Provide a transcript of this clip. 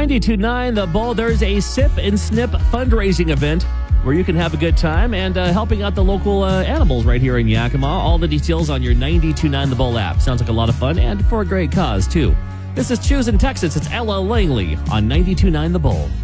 92.9 The Bull, there's a Sip and Snip fundraising event where you can have a good time and helping out the local animals right here in Yakima. All the details on your 92.9 The Bull app. Sounds like a lot of fun and for a great cause, too. This is Choose in Texas. It's Ella Langley on 92.9 The Bull.